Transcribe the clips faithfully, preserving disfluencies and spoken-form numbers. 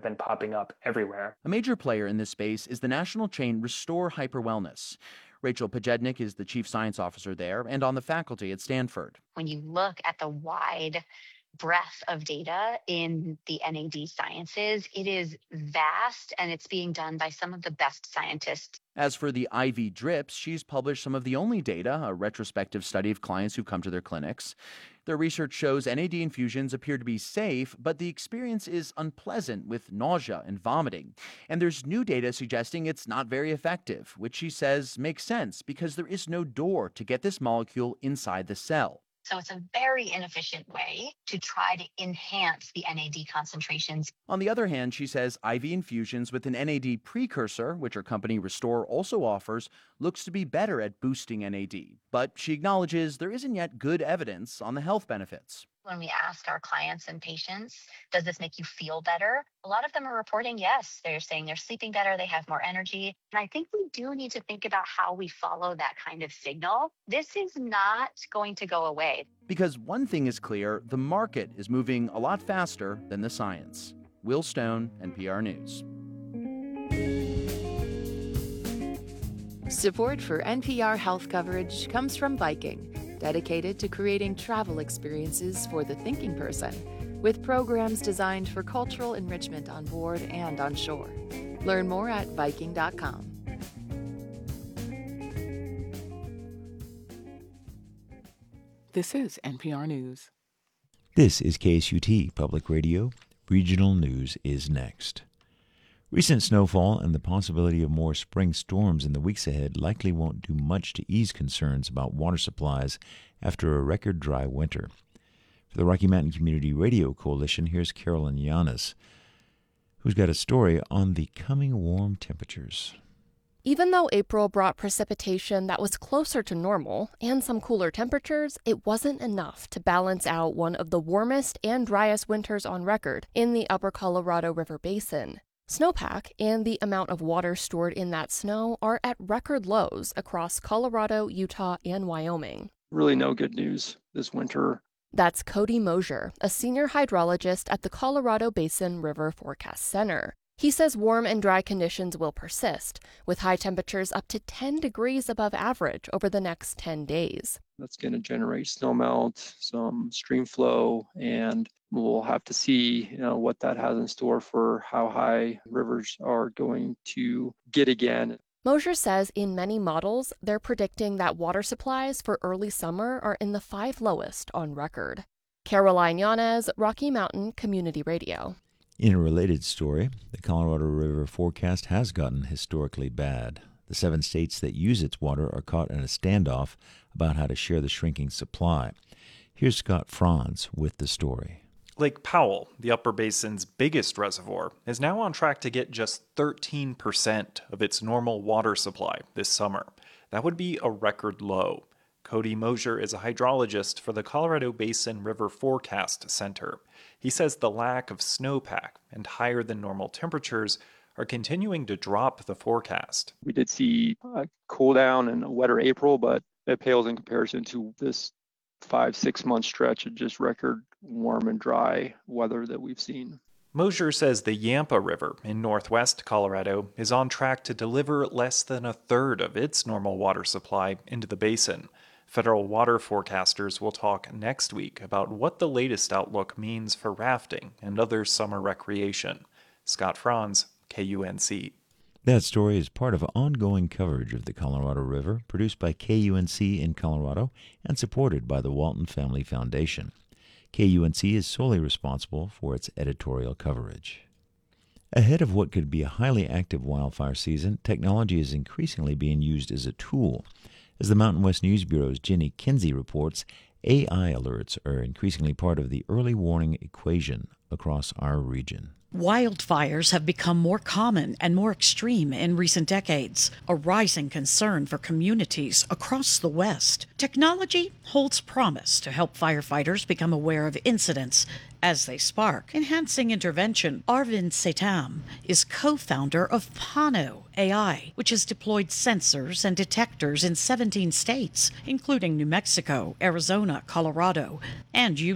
been popping up everywhere. A major player in this space is the national chain Restore Hyper Wellness. Rachel Pojednik is the chief science officer there and on the faculty at Stanford. When you look at the wide breadth of data in the N A D sciences, it is vast, and it's being done by some of the best scientists. As for the I V drips, she's published some of the only data, a retrospective study of clients who come to their clinics. Their research shows N A D infusions appear to be safe, but the experience is unpleasant with nausea and vomiting. And there's new data suggesting it's not very effective, which she says makes sense because there is no door to get this molecule inside the cell. So it's a very inefficient way to try to enhance the N A D concentrations. On the other hand, she says I V infusions with an N A D precursor, which her company Restore also offers, looks to be better at boosting N A D. But she acknowledges there isn't yet good evidence on the health benefits. When we ask our clients and patients, does this make you feel better? A lot of them are reporting yes. They're saying they're sleeping better, they have more energy. And I think we do need to think about how we follow that kind of signal. This is not going to go away. Because one thing is clear, the market is moving a lot faster than the science. Will Stone, N P R News. Support for N P R health coverage comes from Viking, dedicated to creating travel experiences for the thinking person, with programs designed for cultural enrichment on board and on shore. Learn more at Viking dot com. This is N P R News. This is K S U T Public Radio. Regional news is next. Recent snowfall and the possibility of more spring storms in the weeks ahead likely won't do much to ease concerns about water supplies after a record dry winter. For the Rocky Mountain Community Radio Coalition, here's Carolyn Yanis, who's got a story on the coming warm temperatures. Even though April brought precipitation that was closer to normal and some cooler temperatures, it wasn't enough to balance out one of the warmest and driest winters on record in the upper Colorado River Basin. Snowpack and the amount of water stored in that snow are at record lows across Colorado, Utah, and Wyoming. Really no good news this winter. That's Cody Mosier, a senior hydrologist at the Colorado Basin River Forecast Center. He says warm and dry conditions will persist, with high temperatures up to ten degrees above average over the next ten days. That's going to generate snowmelt, some stream flow, and we'll have to see, you know, what that has in store for how high rivers are going to get again. Mosier says in many models, they're predicting that water supplies for early summer are in the five lowest on record. Caroline Yanez, Rocky Mountain Community Radio. In a related story, the Colorado River forecast has gotten historically bad. The seven states that use its water are caught in a standoff about how to share the shrinking supply. Here's Scott Franz with the story. Lake Powell, the Upper Basin's biggest reservoir, is now on track to get just thirteen percent of its normal water supply this summer. That would be a record low. Cody Mosier is a hydrologist for the Colorado Basin River Forecast Center. He says the lack of snowpack and higher than normal temperatures are continuing to drop the forecast. We did see a cool down and a wetter April, but it pales in comparison to this five, six month stretch of just record warm and dry weather that we've seen. Mosier says the Yampa River in northwest Colorado is on track to deliver less than a third of its normal water supply into the basin. Federal water forecasters will talk next week about what the latest outlook means for rafting and other summer recreation. Scott Franz, K U N C. That story is part of ongoing coverage of the Colorado River, produced by K U N C in Colorado and supported by the Walton Family Foundation. K U N C is solely responsible for its editorial coverage. Ahead of what could be a highly active wildfire season, technology is increasingly being used as a tool. As the Mountain West News Bureau's Jenny Kinsey reports, A I alerts are increasingly part of the early warning equation across our region. Wildfires have become more common and more extreme in recent decades, a rising concern for communities across the West. Technology holds promise to help firefighters become aware of incidents as they spark. Enhancing intervention, Arvind Setam is co-founder of Pano A I, which has deployed sensors and detectors in seventeen states, including New Mexico, Arizona, Colorado, and Utah.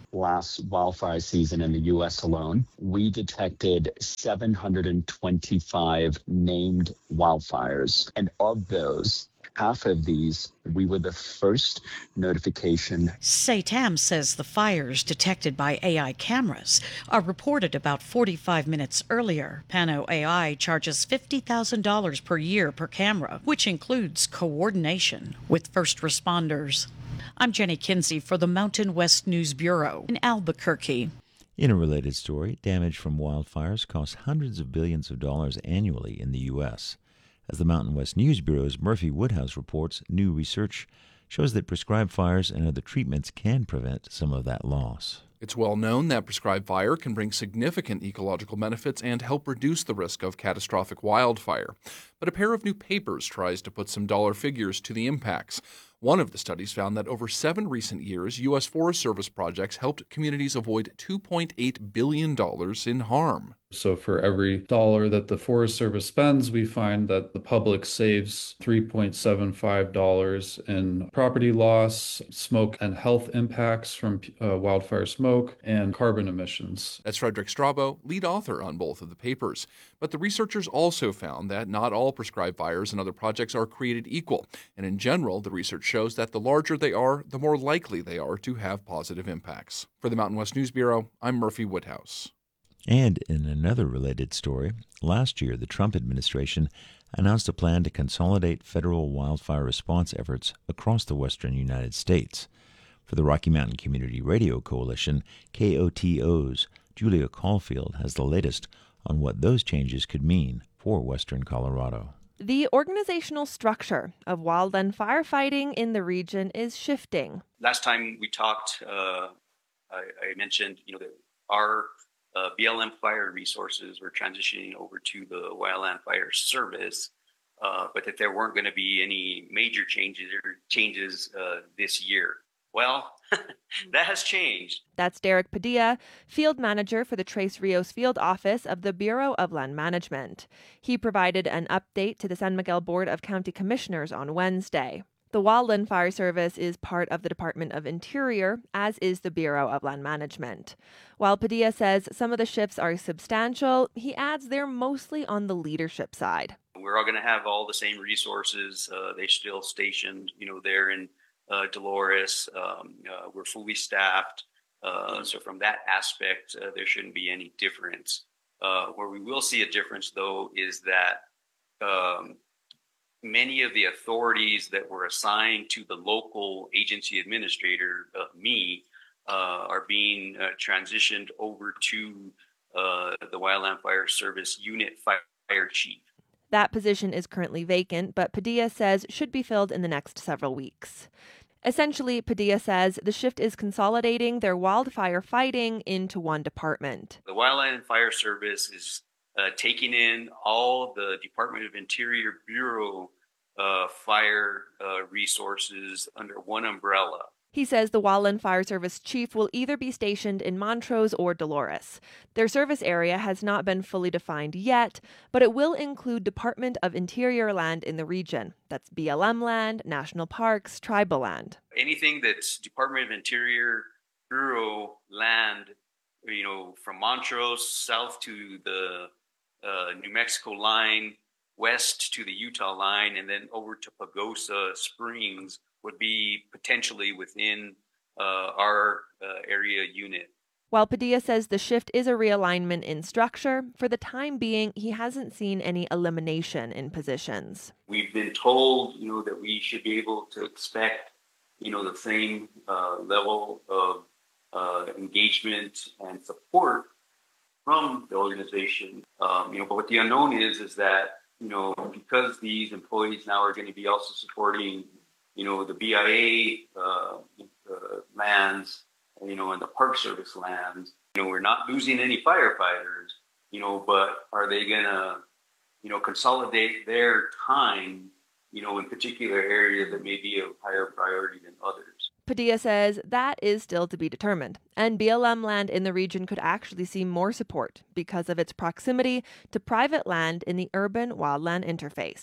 last wildfire season in the U S alone, we detected seven hundred twenty-five named wildfires. And of those, half of these, we were the first notification. Saytam says the fires detected by A I cameras are reported about forty-five minutes earlier. Pano A I charges fifty thousand dollars per year per camera, which includes coordination with first responders. I'm Jenny Kinsey for the Mountain West News Bureau in Albuquerque. In a related story, damage from wildfires costs hundreds of billions of dollars annually in the U S As the Mountain West News Bureau's Murphy Woodhouse reports, new research shows that prescribed fires and other treatments can prevent some of that loss. It's well known that prescribed fire can bring significant ecological benefits and help reduce the risk of catastrophic wildfire. But a pair of new papers tries to put some dollar figures to the impacts. One of the studies found that over seven recent years, U S Forest Service projects helped communities avoid two point eight billion dollars in harm. So for every dollar that the Forest Service spends, we find that the public saves three point seven five dollars in property loss, smoke and health impacts from uh, wildfire smoke, and carbon emissions. That's Frederick Strabo, lead author on both of the papers. But the researchers also found that not all prescribed fires and other projects are created equal. And in general, the research shows that the larger they are, the more likely they are to have positive impacts. For the Mountain West News Bureau, I'm Murphy Woodhouse. And in another related story, last year the Trump administration announced a plan to consolidate federal wildfire response efforts across the western United States. For the Rocky Mountain Community Radio Coalition, K O T O's Julia Caulfield has the latest on what those changes could mean for western Colorado. The organizational structure of wildland firefighting in the region is shifting. Last time we talked, uh, I, I mentioned, you know, that our uh, B L M fire resources were transitioning over to the Wildland Fire Service, uh, but that there weren't going to be any major changes or changes uh, this year. Well, that has changed. That's Derek Padilla, field manager for the Tres Rios field office of the Bureau of Land Management. He provided an update to the San Miguel Board of County Commissioners on Wednesday. The Wildland Fire Service is part of the Department of Interior, as is the Bureau of Land Management. While Padilla says some of the shifts are substantial, he adds they're mostly on the leadership side. We're all going to have all the same resources. Uh, they're still stationed, you know, there in uh, Dolores. Um, uh, we're fully staffed. Uh, so from that aspect, uh, there shouldn't be any difference. Uh, where we will see a difference, though, is that um, many of the authorities that were assigned to the local agency administrator, uh, me, uh, are being uh, transitioned over to uh, the Wildland Fire Service Unit Fire Chief. That position is currently vacant, but Padilla says should be filled in the next several weeks. Essentially, Padilla says the shift is consolidating their wildfire fighting into one department. The Wildland Fire Service is uh, taking in all the Department of Interior Bureau uh, fire uh, resources under one umbrella. He says the Wildland Fire Service chief will either be stationed in Montrose or Dolores. Their service area has not been fully defined yet, but it will include Department of Interior land in the region. That's B L M land, national parks, tribal land. Anything that's Department of Interior Bureau land, you know, from Montrose south to the uh, New Mexico line, west to the Utah line, and then over to Pagosa Springs would be potentially within uh, our uh, area unit. While Padilla says the shift is a realignment in structure, for the time being, he hasn't seen any elimination in positions. We've been told, you know, that we should be able to expect, you know, the same uh, level of uh, engagement and support from the organization. Um, you know, but what the unknown is, is that, you know, because these employees now are going to be also supporting, you know, the B I A uh, uh, lands, you know, and the Park Service lands. You know, we're not losing any firefighters, you know, but are they going to, you know, consolidate their time, you know, in particular areas that may be of higher priority than others? Padilla says that is still to be determined, and B L M land in the region could actually see more support because of its proximity to private land in the urban wildland interface.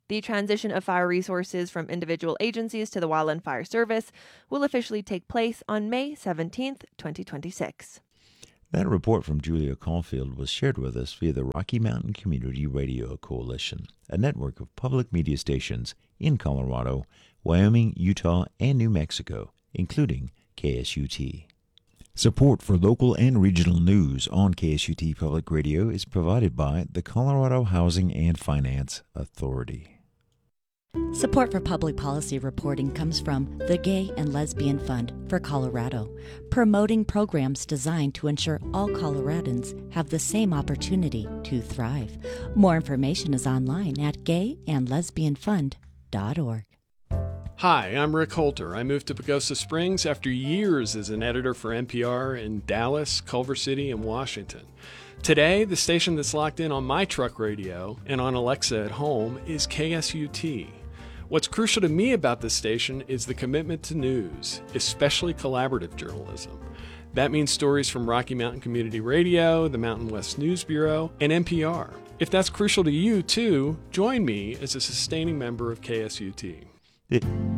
The transition of fire resources from individual agencies to the Wildland Fire Service will officially take place on May seventeenth, twenty twenty-six. That report from Julia Caulfield was shared with us via the Rocky Mountain Community Radio Coalition, a network of public media stations in Colorado, Wyoming, Utah, and New Mexico, including K S U T. Support for local and regional news on K S U T Public Radio is provided by the Colorado Housing and Finance Authority. Support for public policy reporting comes from the Gay and Lesbian Fund for Colorado, promoting programs designed to ensure all Coloradans have the same opportunity to thrive. More information is online at gay and lesbian fund dot org. Hi, I'm Rick Holter. I moved to Pagosa Springs after years as an editor for N P R in Dallas, Culver City, and Washington. Today, the station that's locked in on my truck radio and on Alexa at home is K S U T. What's crucial to me about this station is the commitment to news, especially collaborative journalism. That means stories from Rocky Mountain Community Radio, the Mountain West News Bureau, and N P R. If that's crucial to you, too, join me as a sustaining member of K S U T. It-